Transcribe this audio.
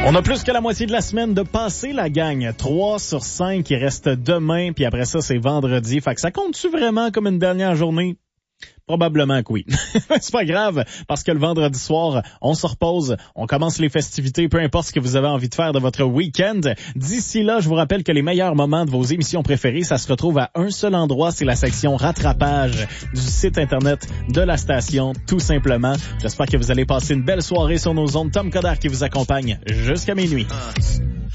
On a plus que la moitié de la semaine de passer, la gang. 3 sur 5 qui restent demain, puis après ça, c'est vendredi. Fait que ça compte-tu vraiment comme une dernière journée? Probablement que oui. C'est pas grave, parce que le vendredi soir, on se repose, on commence les festivités, peu importe ce que vous avez envie de faire de votre week-end. D'ici là, je vous rappelle que les meilleurs moments de vos émissions préférées, ça se retrouve à un seul endroit, c'est la section rattrapage du site internet de la station, tout simplement. J'espère que vous allez passer une belle soirée sur nos ondes. Tom Coderre qui vous accompagne jusqu'à minuit.